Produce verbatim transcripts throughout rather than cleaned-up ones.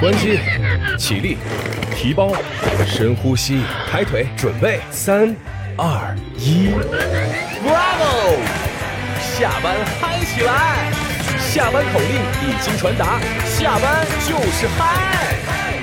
关机，起立，提包，深呼吸，抬腿，准备，三、二、一 ，Bravo！ 下班嗨起来！下班口令已经传达，下班就是嗨！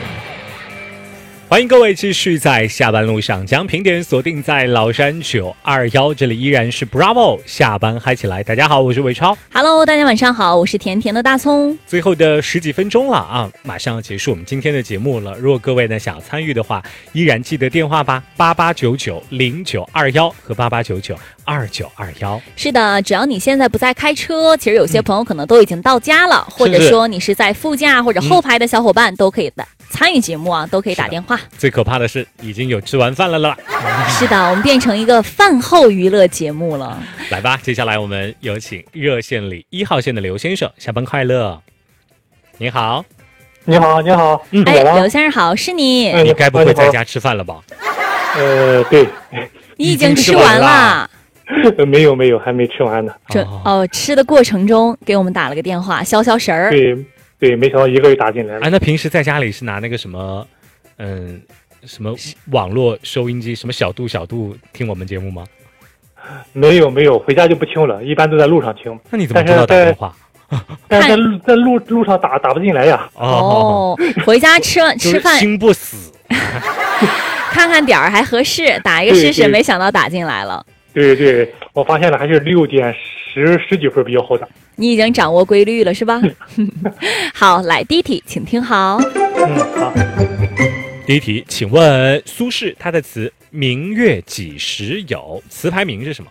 欢迎各位继续在下班路上，将评点锁定在老山九二一，这里依然是 Bravo， 下班嗨起来！大家好，我是伟超。 Hello， 大家晚上好，我是甜甜的大葱。 最后的十几分钟了啊，马上要结束我们今天的节目了。如果各位呢想要参与的话，依然记得电话吧，八八九九零九二一和八八九九二九二一。 是的，只要你现在不在开车，其实有些朋友可能都已经到家了，或者说你是在副驾或者后排的小伙伴，都可以的。参与节目啊，都可以打电话。 最可怕的是，已经有吃完饭了了。 是的，我们变成一个饭后娱乐节目了。 来吧，接下来我们有请热线里一号线的刘先生，下班快乐。你好， 你好，你好， 嗯，哎，刘先生好，是你。 你该不会在家吃饭了吧？ 呃，对。 你已经吃完了？ 呃，没有没有，还没吃完呢。 这哦，吃的过程中给我们打了个电话，消消食儿。 对。对，没想到一个人打进来了。 啊，那平时在家里是拿那个什么，嗯，什么网络收音机，什么小度小度听我们节目吗？ 没有没有，回家就不听了，一般都在路上听。 那你怎么知道打电话？ 但是在在路路上打打不进来呀。 哦，回家吃吃饭心不死， 看看点儿还合适，打一个试试，没想到打进来了。 对对，我发现了，还是六点十十几分比较好打。 你已经掌握规律了是吧？好，来第一题，请听好。 嗯，好。 第一题，请问苏轼他的词“明月几时有”词牌名是什么？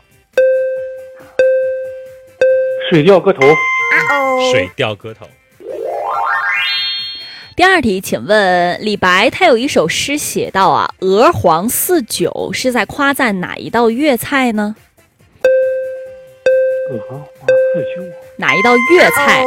水调歌头。 水调歌头。 第二题，请问李白他有一首诗写到啊，鹅黄似酒是在夸赞哪一道粤菜呢？ 鹅黄似酒。 哪一道粤菜？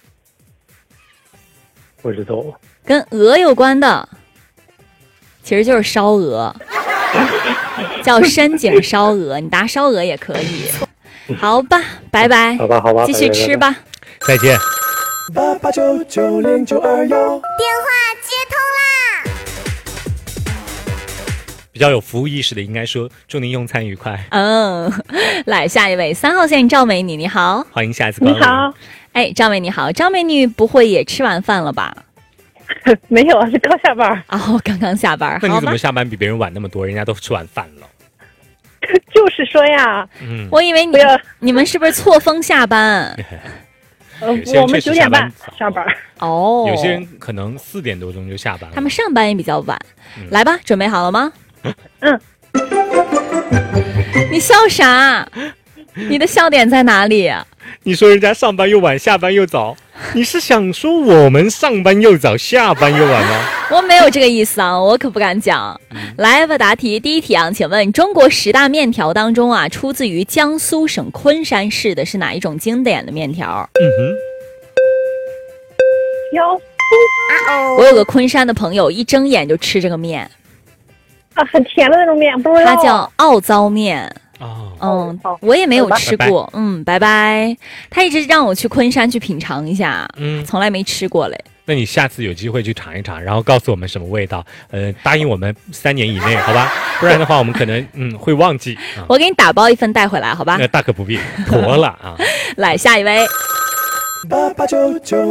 不知道。 跟鹅有关的，其实就是烧鹅，叫深井烧鹅。你答烧鹅也可以。好吧，拜拜。 好吧，好吧， 继续吃吧。 再见。 八八九九零九二幺，电话接通啦。比较有服务意识的应该说祝您用餐愉快。 嗯，来下一位三号线赵美女，你好， 欢迎下一次光临。 你好， 哎，赵美女好，赵美女不会也吃完饭了吧？ 没有，是刚下班。 哦，刚刚下班。 那你怎么下班比别人晚那么多？人家都吃完饭了。 就是说呀， 嗯，我以为你你们是不是错峰下班？ 呃，我们九点半下班。 哦， 有些人可能四点多钟就下班了。 他们上班也比较晚。嗯、来吧，准备好了吗？ 嗯。 你笑啥？你的笑点在哪里？ 你说人家上班又晚，下班又早，你是想说我们上班又早，下班又晚吗？ 我没有这个意思啊，我可不敢讲。嗯、来吧，答题。第一题啊，请问中国十大面条当中啊，出自于江苏省昆山市的是哪一种经典的面条？ 嗯哼， 江苏。 我有个昆山的朋友，一睁眼就吃这个面。 啊，很甜的那种面，不知道。 它叫奥糟面。 哦， 嗯，我也没有吃过。拜拜嗯，拜拜。他一直让我去昆山去品尝一下，嗯，从来没吃过嘞。 那你下次有机会去尝一尝，然后告诉我们什么味道。呃，答应我们三年以内，好吧？不然的话，我们可能嗯会忘记。啊、 我给你打包一份带回来，好吧？ 那大可不必，妥了啊。 来下一位。 八八九九